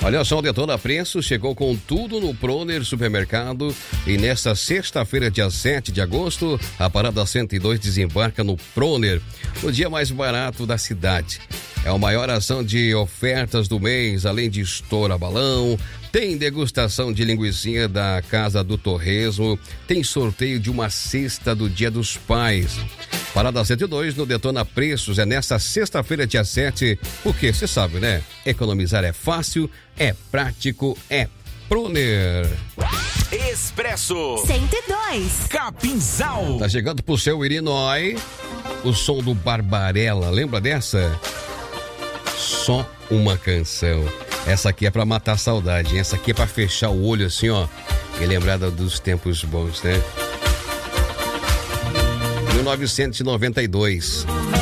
Olha só, o Detona Preços chegou com tudo no Proner Supermercado e nesta sexta-feira, dia 7 de agosto, a Parada 102 desembarca no Proner, no dia mais barato da cidade. É a maior ação de ofertas do mês, além de estoura balão, tem degustação de linguicinha da Casa do Torresmo, tem sorteio de uma cesta do Dia dos Pais. Parada 102 no Detona Preços é nesta sexta-feira, dia 7, porque você sabe, né? Economizar é fácil, é prático, é Proner. Expresso 102 Capinzal. Tá chegando pro seu Irinói o som do Barbarella, lembra dessa? Só uma canção. Essa aqui é pra matar a saudade, hein? Essa aqui é pra fechar o olho assim, ó, e lembrar dos tempos bons, né? 1992.